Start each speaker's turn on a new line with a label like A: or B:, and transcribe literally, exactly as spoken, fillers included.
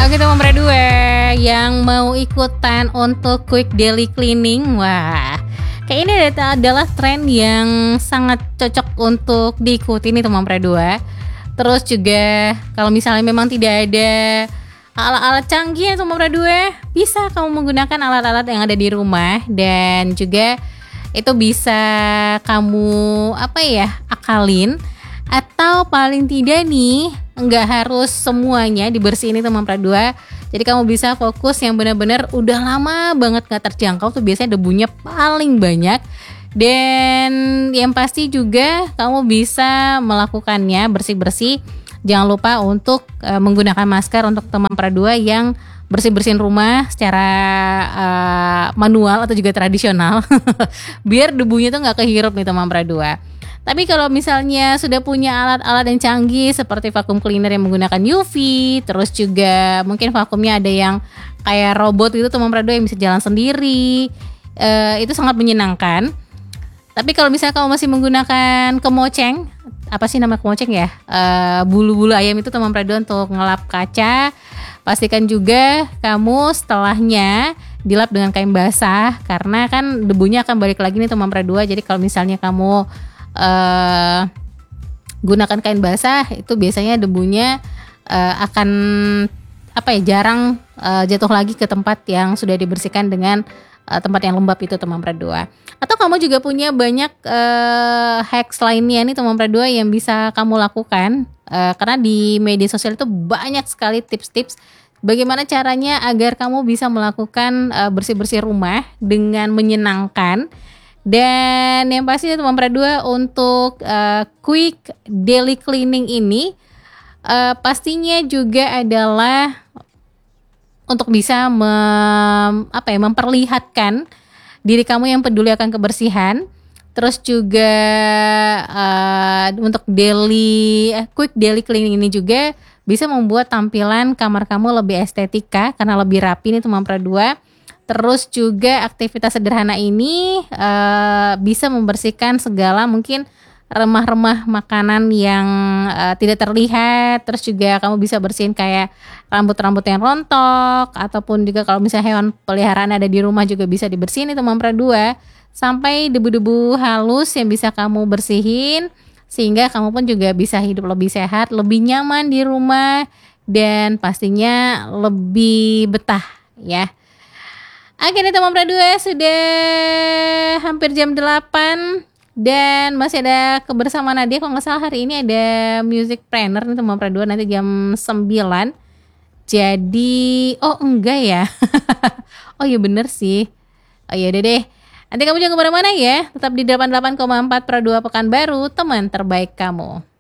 A: Oke teman berdua yang mau ikutan untuk quick daily cleaning, wah kayak ini adalah tren yang sangat cocok untuk diikuti nih teman berdua. Terus juga kalau misalnya memang tidak ada alat-alat canggih ya teman berdua, bisa kamu menggunakan alat-alat yang ada di rumah dan juga itu bisa kamu apa ya akalin. Atau paling tidak nih nggak harus semuanya dibersihin nih teman berdua. Jadi kamu bisa fokus yang benar-benar udah lama banget nggak terjangkau tuh biasanya debunya paling banyak. Dan yang pasti juga kamu bisa melakukannya bersih-bersih. Jangan lupa untuk uh, menggunakan masker untuk teman berdua yang bersih-bersihin rumah secara uh, manual atau juga tradisional. Biar debunya tuh nggak kehirup nih teman berdua. Tapi kalau misalnya sudah punya alat-alat yang canggih seperti vacuum cleaner yang menggunakan U V, terus juga mungkin vakumnya ada yang kayak robot gitu teman berdua yang bisa jalan sendiri, uh, itu sangat menyenangkan. Tapi kalau misalnya kamu masih menggunakan kemoceng, apa sih nama kemoceng ya? Uh, bulu-bulu ayam itu teman berdua untuk ngelap kaca, pastikan juga kamu setelahnya dilap dengan kain basah karena kan debunya akan balik lagi nih teman berdua. Jadi kalau misalnya kamu Uh, gunakan kain basah itu biasanya debunya uh, akan apa ya jarang uh, jatuh lagi ke tempat yang sudah dibersihkan dengan uh, tempat yang lembab itu teman berdua. Atau kamu juga punya banyak uh, hacks lainnya nih teman berdua yang bisa kamu lakukan uh, karena di media sosial itu banyak sekali tips-tips bagaimana caranya agar kamu bisa melakukan uh, bersih-bersih rumah dengan menyenangkan. Dan yang pasti teman berdua untuk uh, quick daily cleaning ini uh, pastinya juga adalah untuk bisa mem, apa ya, memperlihatkan diri kamu yang peduli akan kebersihan. Terus juga uh, untuk daily uh, quick daily cleaning ini juga bisa membuat tampilan kamar kamu lebih estetika karena lebih rapi nih teman berdua. Terus juga aktivitas sederhana ini uh, bisa membersihkan segala mungkin remah-remah makanan yang uh, tidak terlihat. Terus juga kamu bisa bersihin kayak rambut-rambut yang rontok. Ataupun juga kalau misalnya hewan peliharaan ada di rumah juga bisa dibersihin nih teman berdua. Sampai debu-debu halus yang bisa kamu bersihin. Sehingga kamu pun juga bisa hidup lebih sehat, lebih nyaman di rumah. Dan pastinya lebih betah ya. Akhirnya teman berdua sudah hampir jam delapan dan masih ada kebersamaan Nadia. Kalau nggak salah hari ini ada music planner nih teman berdua nanti jam sembilan. Jadi oh enggak ya. Oh iya bener sih. Oh iya deh deh. Nanti kamu jangan kemana-mana ya. Tetap di delapan puluh delapan koma empat per dua Pekanbaru, teman terbaik kamu.